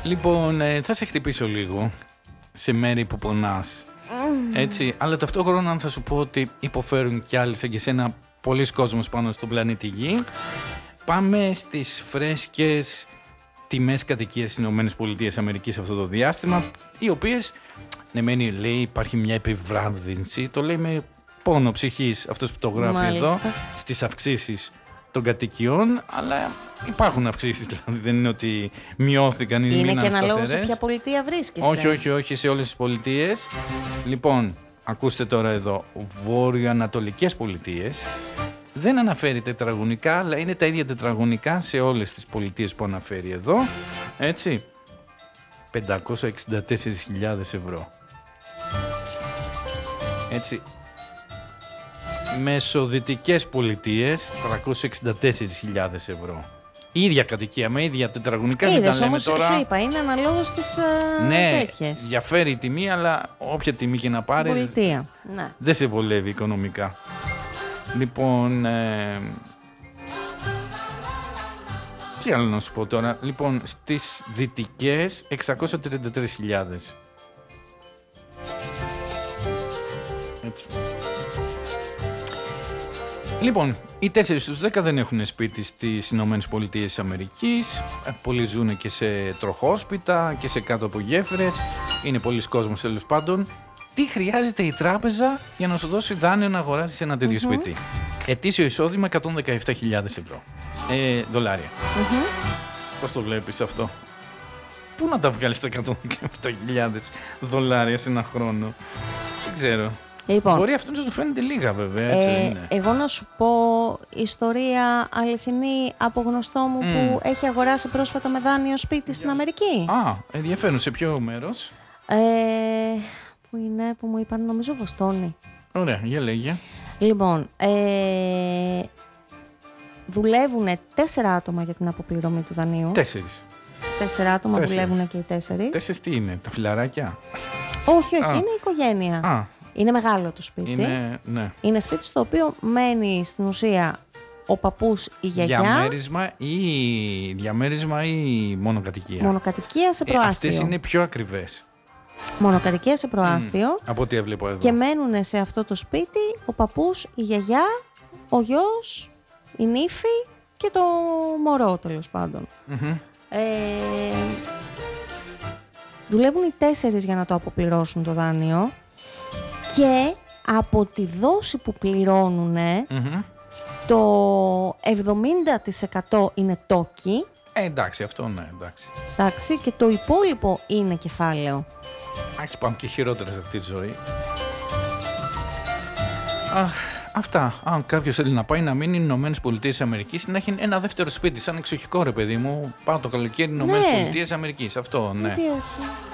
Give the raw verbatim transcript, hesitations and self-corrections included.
Λοιπόν, ε, θα σε χτυπήσω λίγο σε μέρη που πονάς. Mm. Έτσι, αλλά ταυτόχρονα θα σου πω ότι υποφέρουν κι άλλοι σαν και σένα πολλοί κόσμος πάνω στον πλανήτη Γη. Πάμε στις φρέσκες τιμές κατοικίας στις ΗΠΑ αυτό το διάστημα, οι οποίες, ναι μένει λέει υπάρχει μια επιβράδυνση, το λέει με πόνο ψυχής αυτός που το γράφει. Μάλιστα. Εδώ, στις αυξήσεις των κατοικιών, αλλά υπάρχουν αυξήσεις, δηλαδή δεν είναι ότι μειώθηκαν ή μείναν σταθερές. Είναι και αναλόγως σε ποια πολιτεία βρίσκεσαι. Όχι, όχι, όχι, σε όλες τις πολιτείες. Λοιπόν, ακούστε τώρα εδώ, βορειοανατολικές πολιτείες. Δεν αναφέρει τετραγωνικά, αλλά είναι τα ίδια τετραγωνικά σε όλες τις πολιτείες που αναφέρει εδώ. Έτσι, πεντακόσιες εξήντα τέσσερις χιλιάδες ευρώ. Έτσι, μεσοδυτικές πολιτείες, τριακόσιες εξήντα τέσσερις χιλιάδες ευρώ. Η ίδια κατοικία, με ίδια τετραγωνικά. Είδες, δεν τα λέμε όμως, τώρα. σου είπα, είναι αναλόγως τις ναι, τέτοιες. διαφέρει η τιμή, αλλά όποια τιμή και να πάρεις, πολιτεία. Ναι. δεν σε βολεύει οικονομικά. Λοιπόν, ε, τι άλλο να σου πω τώρα. Λοιπόν, στις δυτικές εξακόσιες τριάντα τρεις χιλιάδες. Έτσι. Λοιπόν, οι τέσσερις στους δέκα δεν έχουν σπίτι στις Ηνωμένες Πολιτείες της Αμερικής. Πολλοί ζουν και σε τροχόσπιτα και σε κάτω από γέφυρες. Είναι πολλοί κόσμος τέλος πάντων. Τι χρειάζεται η τράπεζα για να σου δώσει δάνειο να αγοράσεις ένα τέτοιο mm-hmm. σπίτι? Ετήσιο εισόδημα εκατόν δεκαεπτά χιλιάδες ευρώ. Ε, δολάρια. Mm-hmm. Πώς το βλέπεις αυτό? Πού να τα βγάλεις τα εκατόν δεκαεπτά χιλιάδες δολάρια σε ένα χρόνο? Δεν ξέρω. Λοιπόν, μπορεί αυτό να του φαίνεται λίγα βέβαια, έτσι ε, είναι. Εγώ να σου πω ιστορία αληθινή από γνωστό μου mm. που έχει αγοράσει πρόσφατα με δάνειο σπίτι στην Αμερική. Α, ενδιαφέρον. Σε ποιο μέρος? Ε, που είναι, που μου είπαν, νομίζω Βοστόνη. Ωραία, για λέγε. Λοιπόν, ε, δουλεύουν τέσσερα άτομα για την αποπληρωμή του δανείου. Τέσσερις. Τέσσερα άτομα δουλεύουν και οι τέσσερις. Τέσσερις τι είναι, τα φιλαράκια? Όχι, όχι, Α. είναι οικογένεια. Α. Είναι μεγάλο το σπίτι. Είναι, ναι. Είναι σπίτι στο οποίο μένει στην ουσία ο παππούς, η γιαγιά. Διαμέρισμα ή, διαμέρισμα ή μονοκατοικία? Μονοκατοικία σε προάστιο. Ε, αυτές είναι πιο ακριβές. Μονοκατοικία σε προάστιο. Mm, από ό,τι έβλεπα εδώ. Και μένουν σε αυτό το σπίτι ο παππούς, η γιαγιά, ο γιος, η νύφη και το μωρό, τέλος πάντων. Mm-hmm. Ε, δουλεύουν οι τέσσερις για να το αποπληρώσουν το δάνειο. Και από τη δόση που πληρώνουν, mm-hmm. το εβδομήντα τοις εκατό είναι τόκι. Ε, εντάξει, αυτό ναι, εντάξει. Εντάξει, και το υπόλοιπο είναι κεφάλαιο. Άξι, πάμε και χειρότερα σε αυτή τη ζωή. Αχ, αυτά. Αν κάποιος θέλει να πάει να μείνει στις Ηνωμένες Πολιτείες Αμερικής, να έχει ένα δεύτερο σπίτι, σαν εξοχικό ρε παιδί μου, πάω το καλοκαίρι στις Ηνωμένες Πολιτείες Αμερικής. Αυτό, ναι. Γιατί όχι.